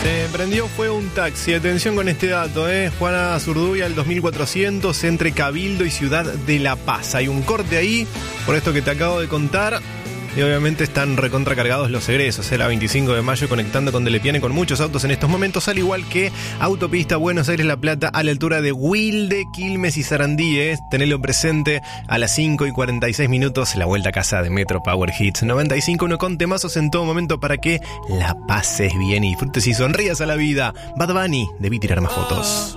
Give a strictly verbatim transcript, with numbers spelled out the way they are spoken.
Se prendió fuego un taxi. Atención con este dato, ¿eh? Juana Zurduy al dos mil cuatrocientos entre Cabildo y Ciudad de La Paz. Hay un corte ahí por esto que te acabo de contar. Y obviamente están recontracargados los egresos, ¿eh? La veinticinco de mayo conectando con Delepiane con muchos autos en estos momentos, al igual que autopista Buenos Aires-La Plata a la altura de Wilde, Quilmes y Sarandí, ¿eh? Tenelo presente a las cinco y cuarenta y seis minutos, la vuelta a casa de Metro Power Hits noventa y cinco punto uno con temazos en todo momento para que la pases bien y disfrutes y sonrías a la vida. Bad Bunny, debí tirar más fotos.